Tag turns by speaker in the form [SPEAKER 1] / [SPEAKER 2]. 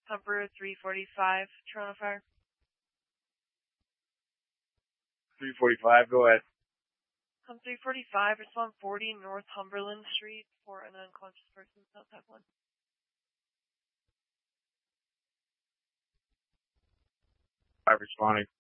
[SPEAKER 1] Humper 345, Toronto Fire.
[SPEAKER 2] 345, go ahead.
[SPEAKER 1] 345, respond 40 North Humberland Street for an unconscious person, South Type 1.
[SPEAKER 2] 5 responding.